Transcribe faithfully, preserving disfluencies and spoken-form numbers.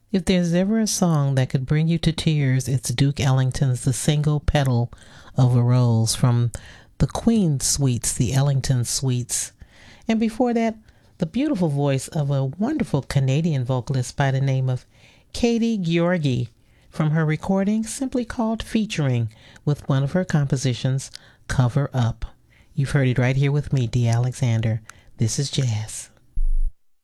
If there's ever a song that could bring you to tears, it's Duke Ellington's The Single Petal of a Rose from the Queen Suites, the Ellington Suites. And before that, the beautiful voice of a wonderful Canadian vocalist by the name of Katie Georgi from her recording simply called Featuring, with one of her compositions, Cover Up. You've heard it right here with me, Dee Alexander. This is Jazz.